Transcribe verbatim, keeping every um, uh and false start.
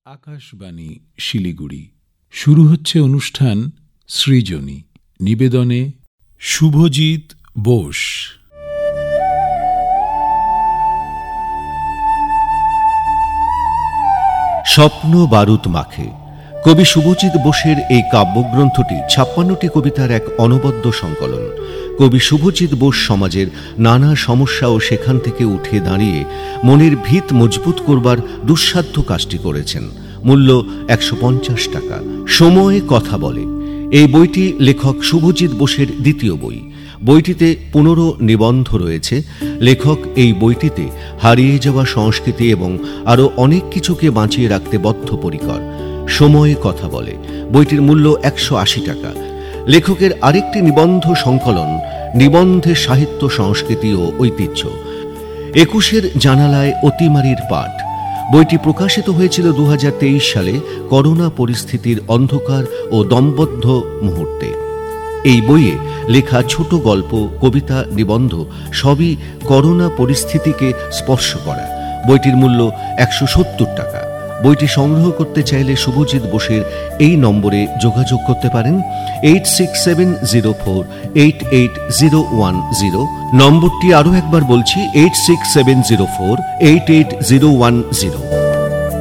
আকাশবাণী শিলিগুড়ি। শুরু হচ্ছে অনুষ্ঠান সৃজনী। নিবেদনে শুভজিৎ বোস। স্বপ্ন বারুদ মাখে। কবি শুভজিৎ বোসের এই কাব্যগ্রন্থটি ছাপ্পান্নটি কবিতার এক অনবদ্য সংকলন। কবি শুভজিৎ বোস সমাজের নানা সমস্যা ও সেখান থেকে উঠে দাঁড়িয়ে মনের ভিত মজবুত করবার দুঃসাধ্য কাজটি করেছেন। মূল্য একশো পঞ্চাশ টাকা। সময় কথা বলে। এই বইটি লেখক শুভজিৎ বোসের দ্বিতীয় বই। বইটিতে পনেরো নিবন্ধ রয়েছে। লেখক এই বইটিতে হারিয়ে যাওয়া সংস্কৃতি এবং আরও অনেক কিছুকে বাঁচিয়ে রাখতে বদ্ধপরিকর। সময়ে কথা বলে। বইটির মূল্য একশো আশি টাকা। লেখকের আরেকটি নিবন্ধ সংকলন নিবন্ধে সাহিত্য, সংস্কৃতি ও ঐতিহ্য। একুশের জানালায় অতিমারির পাঠ। বইটি প্রকাশিত হয়েছিল দু হাজার তেইশ সালে করোনা পরিস্থিতির অন্ধকার ও দমবদ্ধ মুহূর্তে। এই বইয়ে লেখা ছোট গল্প, কবিতা, নিবন্ধ সবই করোনা পরিস্থিতিকে স্পর্শ করা। বইটির মূল্য একশো সত্তর টাকা। বইটি সংগ্রহ করতে চাইলে শুভজিৎ বোসের এই নম্বরে যোগাযোগ করতে পারেন eight six seven zero four eight eight zero one zero. নম্বরটি আরও একবার বলছি, eight six seven zero four eight eight zero one zero.